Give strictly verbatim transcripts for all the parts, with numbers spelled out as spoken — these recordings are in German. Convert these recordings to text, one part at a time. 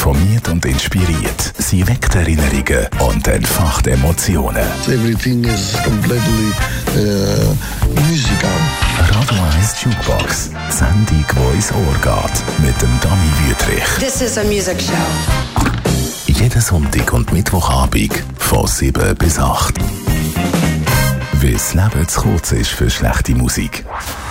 informiert und inspiriert. Sie weckt Erinnerungen und entfacht Emotionen. Everything is completely uh, musical. Radio eins Jukebox. Die Sendung, die ins Ohr geht. Mit dem Dani Wüthrich. This is a music show. Jeden Sonntag und Mittwochabend von sieben bis acht. Weil das Leben zu kurz ist für schlechte Musik.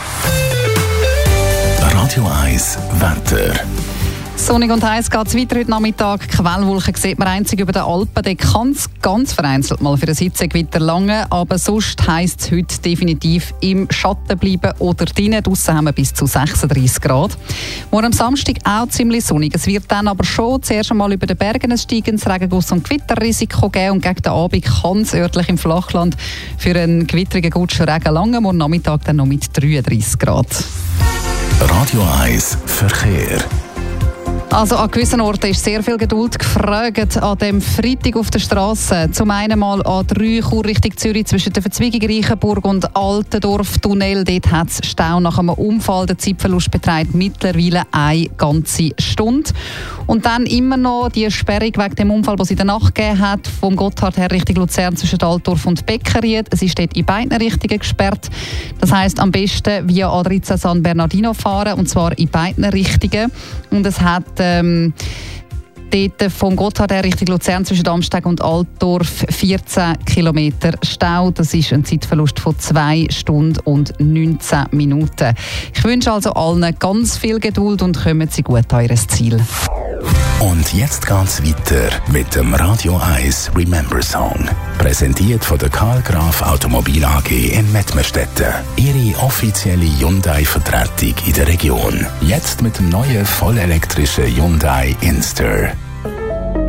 Radio eins Wetter. Sonnig und heiß geht es weiter heute Nachmittag. Quellwolken sieht man einzig über den Alpen. Da kann es ganz vereinzelt mal für ein Hitzegewitter lange. Aber sonst heisst es heute definitiv im Schatten bleiben oder drinnen. Draussen haben wir bis zu sechsunddreißig Grad. Morgen am Samstag auch ziemlich sonnig. Es wird dann aber schon zuerst einmal über den Bergen ein steigendes Regenguss- und Gewitterrisiko geben. Und gegen den Abend kann es örtlich im Flachland für einen gewitterigen Gutschen Regen lange. Morgen Nachmittag dann noch mit dreiunddreißig Grad. Radio eins Verkehr. Also an gewissen Orten ist sehr viel Geduld gefragt an dem Freitag auf der Straße. Zum einen mal A drei Chur Richtung Zürich zwischen der Verzweigung Reichenburg und Altendorf-Tunnel. Dort hat es Stau nach einem Unfall. Der Zeitverlust beträgt mittlerweile eine ganze Stunde. Und dann immer noch die Sperrung wegen dem Unfall, den es in der Nacht gegeben hat, vom Gotthard her Richtung Luzern zwischen Altdorf und Beckeried. Es ist dort in beiden Richtungen gesperrt. Das heisst, am besten via A dreizehn San Bernardino fahren, und zwar in beiden Richtungen. Und es hat ähm, dort vom Gotthard her Richtung Luzern zwischen Amsteg und Altdorf vierzehn Kilometer Stau. Das ist ein Zeitverlust von zwei Stunden und neunzehn Minuten. Ich wünsche also allen ganz viel Geduld und kommen Sie gut an Ihr Ziel. Und jetzt geht's weiter mit dem Radio eins Remember Song. Präsentiert von der Karl Graf Automobil A G in Mettmerstetten. Ihre offizielle Hyundai-Vertretung in der Region. Jetzt mit dem neuen vollelektrischen Hyundai Inster.